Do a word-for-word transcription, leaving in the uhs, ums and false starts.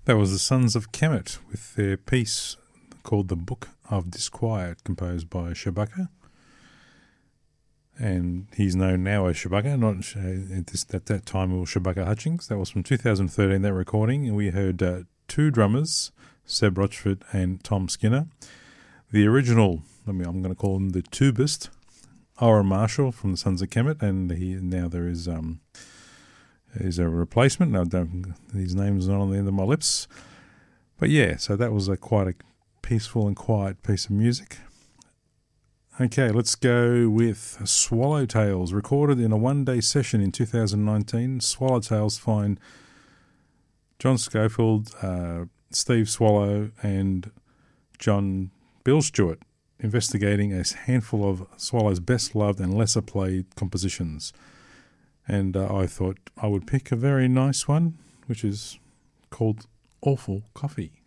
That was the Sons of Kemet with their piece called The Book of Disquiet, composed by Shabaka. And he's known now as Shabaka, not uh, at, this, at that time it was Shabaka Hutchings. That was from two thousand thirteen, that recording. And we heard uh, two drummers, Seb Rochford and Tom Skinner. The original, I mean, I'm going to call him the tubist, Oren Marshall from the Sons of Kemet, and he now there is um is a replacement. Now, don't, his name's not on the end of my lips. But yeah, so that was a quite a peaceful and quiet piece of music. Okay, let's go with Swallowtails, recorded in a one-day session in two thousand nineteen. Swallowtails find John Schofield, uh, Steve Swallow, and John Bill Stewart investigating a handful of Swallow's best-loved and lesser-played compositions. And uh, I thought I would pick a very nice one, which is called Awful Coffee.